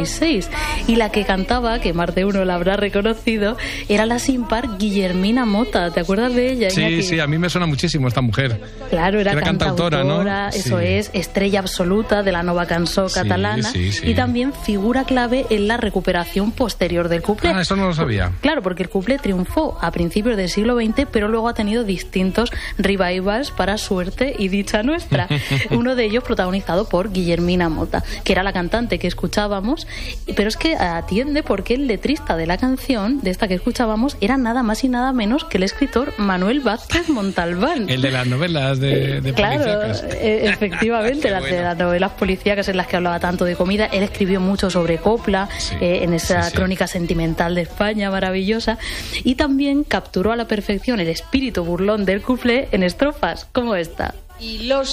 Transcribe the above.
XVI. Y la que cantaba, que más de uno la habrá reconocido, era la sin par Guillermina Motta. ¿Te acuerdas de ella? Sí, a mí me suena muchísimo esta mujer. Claro, era cantautora, ¿no? Eso sí. es, estrella absoluta de la nova cançó catalana, sí. Y también figura clave en la recuperación posterior del cuplé. Ah, eso no lo sabía. Claro, porque el cuplé triunfó a principios del siglo XX, pero luego ha tenido distintos revivals para suerte y dicha nuestra. Uno de ellos protagonizado por Guillermina Motta, que era la cantante que escuchábamos, pero es que atiende porque el letrista de la canción, de esta que escuchábamos, era nada más y nada menos que el escritor Manuel Vázquez Montalbán. El de las novelas de policíacas. Claro, efectivamente, de las novelas policíacas en las que hablaba tanto de comida. Él escribió mucho sobre copla, en esa crónica sentimental de España maravillosa, y también capturó a la perfección el espíritu burlón del cuplé en estrofas como esta. Y los